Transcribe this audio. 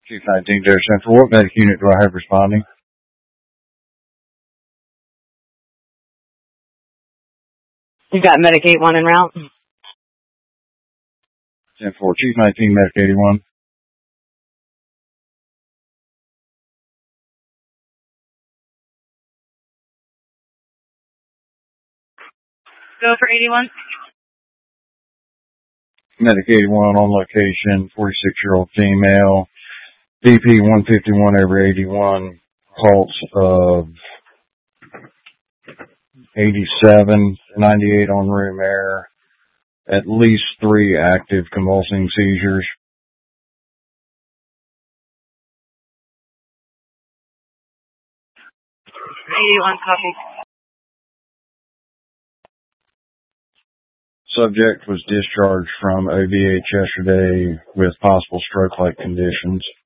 Chief 19 Dare Central. What medic unit do I have responding? You got Medic 81 en route? 10-4. Chief 19, Medic 81. Go for 81. Medic 81 on location, 46-year-old female. BP 151 over 81. Pulse of 87, 98 on room air. At least 3 active convulsing seizures. 81, copy. Subject was discharged from OVH yesterday with possible stroke-like conditions.